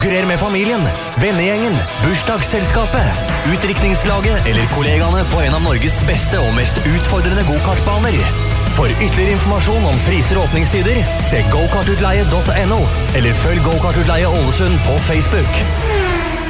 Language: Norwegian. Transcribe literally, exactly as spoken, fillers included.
Konkurrer med familien, vennegjengen, bursdagsselskapet, utdrikningslaget eller kollegaene på en av Norges beste og mest utfordrende go-kartbaner. For ytterligere informasjon om priser og åpningstider, se go kartutleie punktum no eller følg Go-kartutleie Ålesund på Facebook.